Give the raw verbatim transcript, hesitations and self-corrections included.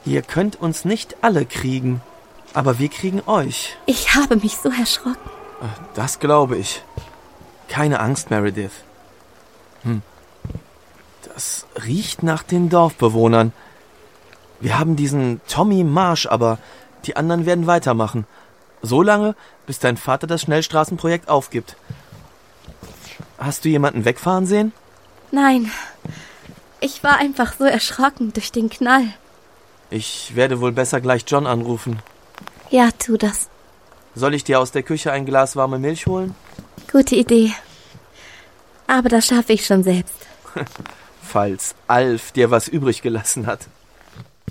Ihr könnt uns nicht alle kriegen, aber wir kriegen euch. Ich habe mich so erschrocken. Das glaube ich. Keine Angst, Meredith. Hm. Das riecht nach den Dorfbewohnern. Wir haben diesen Tommy Marsh, aber die anderen werden weitermachen. So lange, bis dein Vater das Schnellstraßenprojekt aufgibt. Hast du jemanden wegfahren sehen? Nein, ich war einfach so erschrocken durch den Knall. Ich werde wohl besser gleich John anrufen. Ja, tu das. Soll ich dir aus der Küche ein Glas warme Milch holen? Gute Idee. Aber das schaffe ich schon selbst. Falls Alf dir was übrig gelassen hat.